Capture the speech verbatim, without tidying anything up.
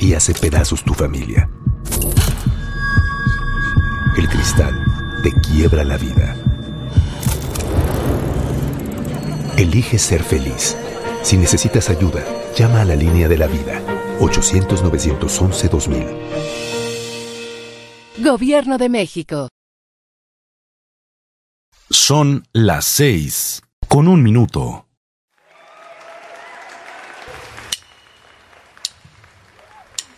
y hace pedazos tu familia. El cristal te quiebra la vida. Elige ser feliz. Si necesitas ayuda, llama a la línea de la vida. ochocientos, novecientos once, dos mil. Gobierno de México. Son las seis, con un minuto.